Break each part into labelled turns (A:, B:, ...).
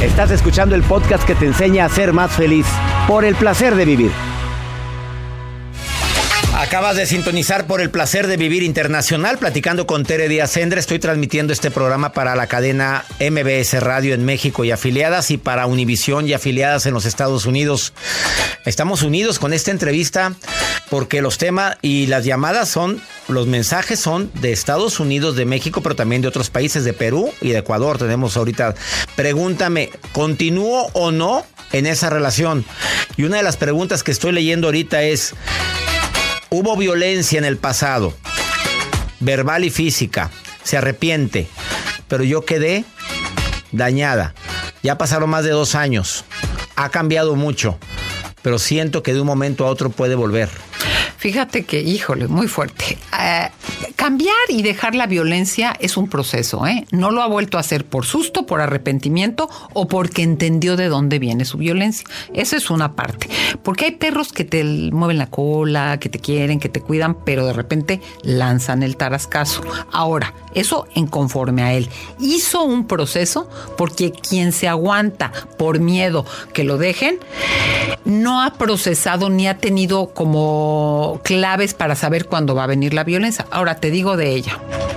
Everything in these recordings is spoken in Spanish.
A: Estás escuchando el podcast que te enseña a ser más feliz por el placer de vivir. Acabas de sintonizar por el placer de vivir internacional, platicando con Tere Díaz Endre. Estoy transmitiendo este programa para la cadena MBS Radio en México y afiliadas, y para Univisión y afiliadas en los Estados Unidos. Estamos unidos con esta entrevista porque los temas y las llamadas los mensajes son de Estados Unidos, de México, pero también de otros países, de Perú y de Ecuador. Tenemos ahorita, pregúntame, ¿continúo o no en esa relación? Y una de las preguntas que estoy leyendo ahorita es: hubo violencia en el pasado, verbal y física, se arrepiente, pero yo quedé dañada. Ya pasaron más de 2 años, ha cambiado mucho, pero siento que de un momento a otro puede volver.
B: Fíjate que, híjole, muy fuerte. Cambiar y dejar la violencia es un proceso, ¿eh? No lo ha vuelto a hacer por susto, por arrepentimiento o porque entendió de dónde viene su violencia. Eso es una parte. Porque hay perros que te mueven la cola, que te quieren, que te cuidan, pero de repente lanzan el tarascazo. Ahora, eso en conforme a él. Hizo un proceso, porque quien se aguanta por miedo que lo dejen, no ha procesado ni ha tenido como claves para saber cuándo va a venir la violencia. Ahora te digo de ella.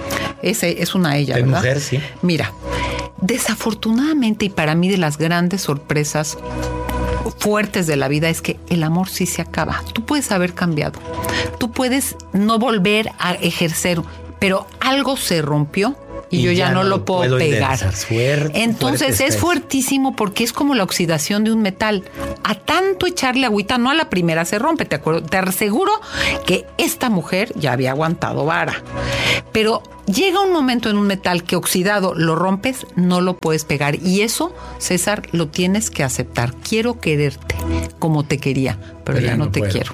B: Es una ella, ¿verdad?
A: Mujer, sí.
B: Mira, desafortunadamente, y para mí de las grandes sorpresas fuertes de la vida, es que el amor sí se acaba. Tú puedes haber cambiado. Tú puedes no volver a ejercer, pero algo se rompió. Y yo ya no lo puedo pegar. Entonces es fuertísimo, porque es como la oxidación de un metal. A tanto echarle agüita, no a la primera se rompe. Te aseguro que esta mujer ya había aguantado vara. Pero llega un momento en un metal que oxidado lo rompes, no lo puedes pegar. Y eso, César, lo tienes que aceptar. Quiero quererte como te quería, pero ya no te quiero.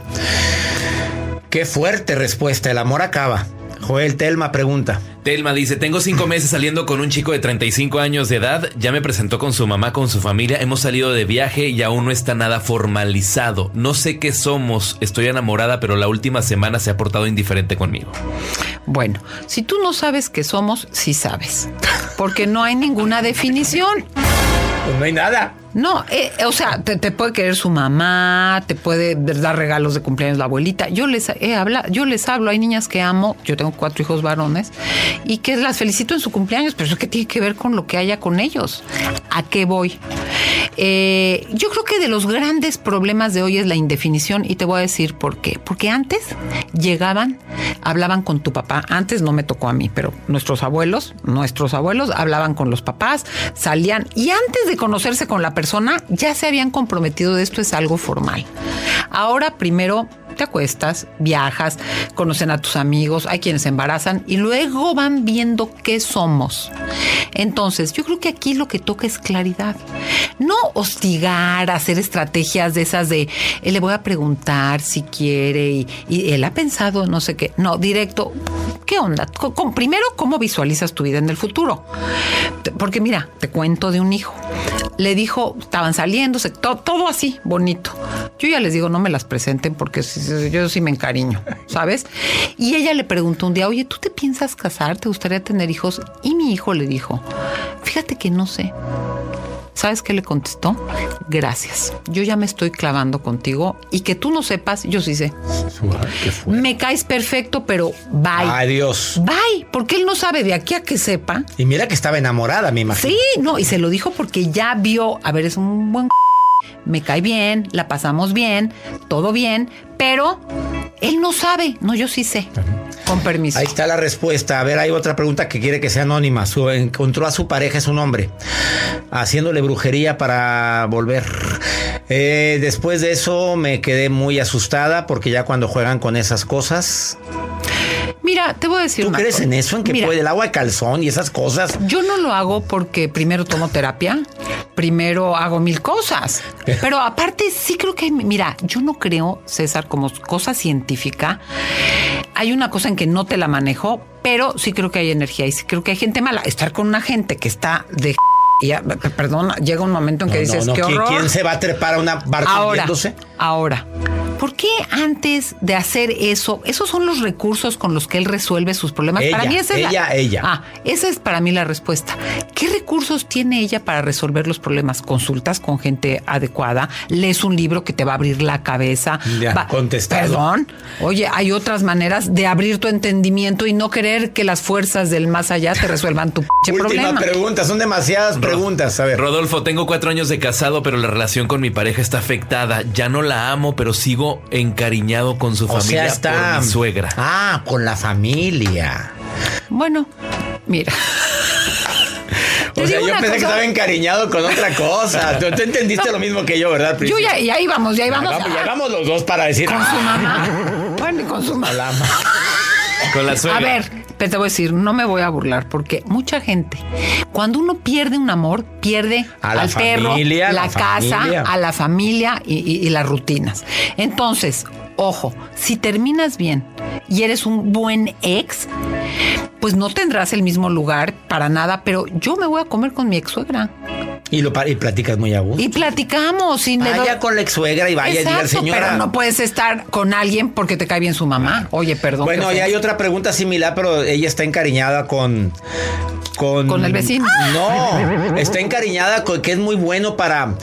A: Qué fuerte respuesta. El amor acaba. Joel, Telma pregunta.
C: Telma dice: tengo 5 meses saliendo con un chico de 35 años de edad. Ya me presentó con su mamá, con su familia. Hemos salido de viaje y aún no está nada formalizado. No sé qué somos. Estoy enamorada, pero la última semana se ha portado indiferente conmigo.
B: Bueno, si tú no sabes qué somos, sí sabes. Porque no hay ninguna definición.
A: Pues no hay nada.
B: No, o sea, te puede querer su mamá, te puede dar regalos de cumpleaños la abuelita. Yo les hablo, hay niñas que amo, yo tengo 4 hijos varones, y que las felicito en su cumpleaños, pero eso que tiene que ver con lo que haya con ellos. ¿A qué voy? Yo creo que de los grandes problemas de hoy es la indefinición, y te voy a decir por qué. Porque antes llegaban, hablaban con tu papá. Antes no me tocó a mí, pero nuestros abuelos hablaban con los papás, salían, y antes de conocerse con la persona ya se habían comprometido. De esto es algo formal. Ahora primero te acuestas, viajas, conocen a tus amigos, hay quienes se embarazan y luego van viendo qué somos. Entonces, yo creo que aquí lo que toca es claridad. No hostigar, hacer estrategias de esas de le voy a preguntar si quiere y él ha pensado no sé qué. No, directo. ¿Qué onda? Primero, ¿cómo visualizas tu vida en el futuro? Porque mira, te cuento de un hijo. Le dijo, estaban saliéndose, todo así, bonito. Yo ya les digo, no me las presenten porque yo sí me encariño, ¿sabes? Y ella le preguntó un día, oye, ¿tú te piensas casar? ¿Te gustaría tener hijos? Y mi hijo le dijo, fíjate que no sé. ¿Sabes qué le contestó? Gracias. Yo ya me estoy clavando contigo y que tú no sepas, yo sí sé. Me caes perfecto, pero bye.
A: Adiós.
B: Bye, porque él no sabe de aquí a que sepa.
A: Y mira que estaba enamorada, me imagino.
B: Sí, no, y se lo dijo porque ya vio, a ver, es un buen... Me cae bien, la pasamos bien, todo bien, pero él no sabe. No, yo sí sé. Con permiso.
A: Ahí está la respuesta. A ver, hay otra pregunta que quiere que sea anónima. Encontró a su pareja, es un hombre, haciéndole brujería para volver. Después de eso me quedé muy asustada porque ya cuando juegan con esas cosas...
B: Mira, te voy a decir
A: ¿Tú crees en eso? ¿En que puede el agua de calzón y esas cosas?
B: Yo no lo hago porque primero tomo terapia, primero hago 1000 cosas. Pero aparte sí creo que... Mira, yo no creo, César, como cosa científica. Hay una cosa en que no te la manejo, pero sí creo que hay energía y sí creo que hay gente mala. Estar con una gente que está de... Ya, perdón, llega un momento en que dices, qué horror.
A: ¿Quién se va a trepar a una barca hundiéndose?
B: Ahora, ¿Por qué antes de hacer eso, esos son los recursos con los que él resuelve sus problemas?
A: Ella,
B: para mí esa es
A: ella.
B: Esa es para mí la respuesta. ¿Qué recursos tiene ella para resolver los problemas? Consultas con gente adecuada, lees un libro que te va a abrir la cabeza.
A: Ya, contestado.
B: Perdón. Oye, hay otras maneras de abrir tu entendimiento y no querer que las fuerzas del más allá te resuelvan tu problema.
A: Última pregunta, son demasiadas preguntas. A ver.
C: Rodolfo, tengo 4 años de casado, pero la relación con mi pareja está afectada. Ya no la amo, pero sigo encariñado con su familia por mi suegra.
A: Ah, con la familia.
B: Bueno, mira.
A: O sea, yo pensé que estaba encariñado con otra cosa. Tú entendiste lo mismo que yo, ¿verdad, Priscila?
B: Yo ya íbamos.
A: Llegamos los dos para decir.
B: Con su mamá. Bueno, con su mamá.
C: Con la suegra.
B: A ver, te voy a decir, no me voy a burlar, porque mucha gente, cuando uno pierde un amor, pierde al perro, la casa, a la familia y las rutinas. Entonces, ojo, si terminas bien y eres un buen ex, pues no tendrás el mismo lugar para nada, pero yo me voy a comer con mi ex suegra.
A: Y platicas muy a gusto.
B: Y platicamos.
A: Vaya con la ex suegra y vaya.
B: Exacto,
A: y diga, señora.
B: Pero no puedes estar con alguien porque te cae bien su mamá. Oye, perdón.
A: Bueno, y hay otra pregunta similar, pero ella está encariñada con
B: el vecino.
A: No, está encariñada con que es muy bueno para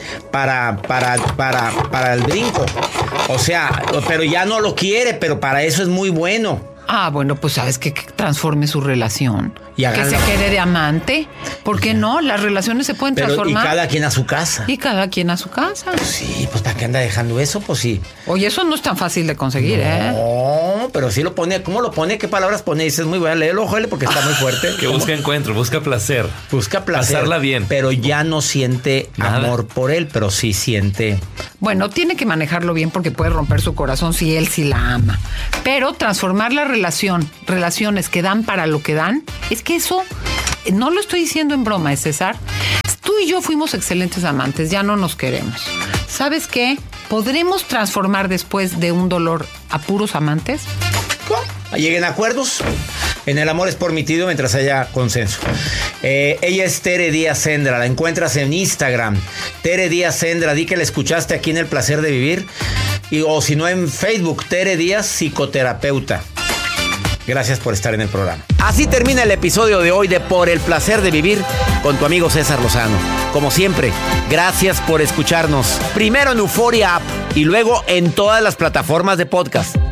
A: el brinco. O sea, pero ya no lo quiere, pero para eso es muy bueno.
B: Ah, bueno, pues sabes que transforme su relación.
A: Y
B: que se quede de amante. ¿Por qué no? Las relaciones se pueden transformar.
A: Y cada quien a su casa.
B: Sí,
A: pues ¿para qué anda dejando eso? Pues sí.
B: Oye, eso no es tan fácil de conseguir,
A: No, pero sí lo pone. ¿Cómo lo pone? ¿Qué palabras pone? Dices, muy buena, léelo, ojalá, porque está muy fuerte.
C: Que busca encuentro, busca placer.
A: Busca placer.
C: Pasarla bien.
A: Pero ya no siente amor por él, pero sí siente.
B: Bueno, tiene que manejarlo bien porque puede romper su corazón si él sí la ama. Pero transformar la relaciones que dan para lo que dan, es que eso, no lo estoy diciendo en broma, César. Tú y yo fuimos excelentes amantes, ya no nos queremos. ¿Sabes qué? ¿Podremos transformar después de un dolor a puros amantes?
A: Lleguen a acuerdos. En el amor es permitido mientras haya consenso. Ella es Tere Díaz Sendra. La encuentras en Instagram. Tere Díaz Sendra. Di que la escuchaste aquí en El Placer de Vivir. O si no, en Facebook. Tere Díaz, psicoterapeuta. Gracias por estar en el programa. Así termina el episodio de hoy de Por el Placer de Vivir con tu amigo César Lozano. Como siempre, gracias por escucharnos. Primero en Euforia App y luego en todas las plataformas de podcast.